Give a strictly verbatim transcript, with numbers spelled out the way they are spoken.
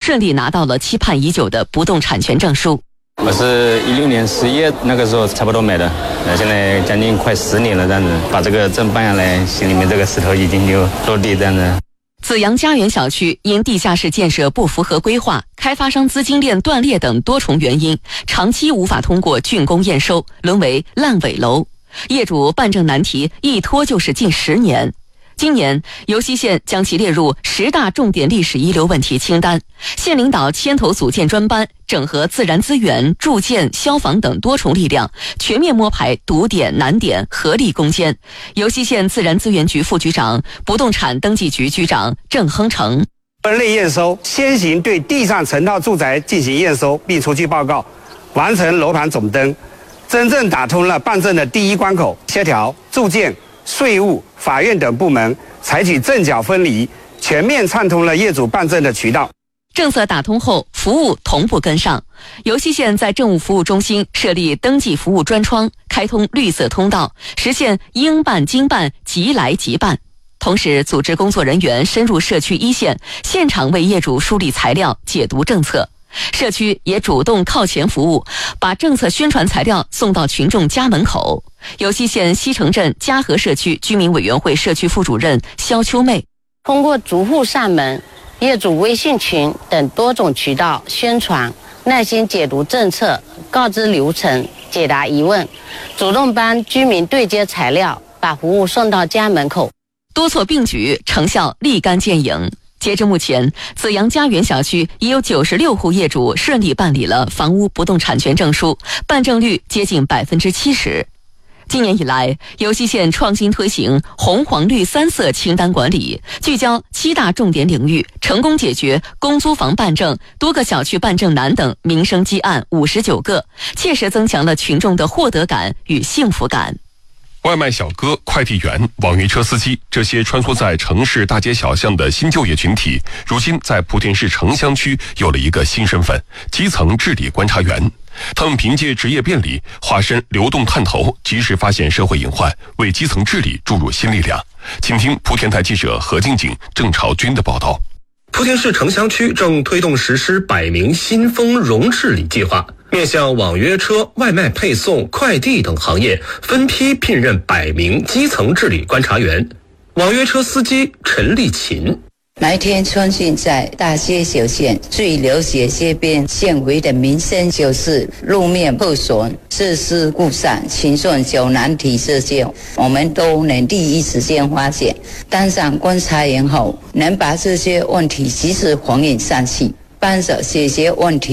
顺利拿到了期盼已久的不动产权证书。 我是一六年十一月那个时候差不多买的，呃，现在将近快十年了，这样子把这个证办下来，心里面这个石头已经就落地这样子。 紫阳家园小区因地下室建设不符合规划、开发商资金链断裂等多重原因，长期无法通过竣工验收，沦为烂尾楼。业主办证难题一拖就是近十年。今年，尤溪县将其列入十大重点历史遗留问题清单。县领导牵头组建专班，整合自然资源、住建、消防等多重力量，全面摸排堵点难点，合力攻坚。尤溪县自然资源局副局长、不动产登记局局长郑亨成。 分类验收，先行对地上成套住宅进行验收，并出具报告，完成楼盘总登，真正打通了办证的第一关口，协调住建、税务、法院等部门采取正角分离，全面畅通了业主办证的渠道。 政策打通后，服务同步跟上。尤溪县在政务服务中心设立登记服务专窗，开通绿色通道，实现应办经办、即来即办。同时，组织工作人员深入社区一线，现场为业主梳理材料、解读政策。社区也主动靠前服务，把政策宣传材料送到群众家门口。尤溪县西城镇嘉禾社区居民委员会社区副主任肖秋妹， 通过逐户上门、业主微信群等多种渠道宣传，耐心解读政策，告知流程，解答疑问，主动帮居民对接材料，把服务送到家门口。 多措并举，成效立竿见影。截至目前，紫阳家园小区已有九十六户业主顺利办理了房屋不动产权证书，办证率接近百分之七十。今年以来，尤溪县创新推行红黄绿三色清单管理，聚焦七大重点领域，成功解决公租房办证、多个小区办证难等民生积案五十九个，切实增强了群众的获得感与幸福感。 外卖小哥、快递员、网约车司机，这些穿梭在城市大街小巷的新就业群体，如今在莆田市城乡区有了一个新身份——基层治理观察员。他们凭借职业便利，化身流动探头，及时发现社会隐患，为基层治理注入新力量。请听莆田台记者何静静、郑朝军的报道。 莆田市城乡区正推动实施百名新丰荣治理计划，面向网约车、外卖配送、快递等行业，分批聘任百名基层治理观察员。网约车司机陈立勤。 每天穿行在大街小巷，最了解街边巷尾的民生就是路面破损、设施故障、群众有难题这些，我们都能第一时间发现。当上观察员后，能把这些问题及时反映上去，帮着解决问题。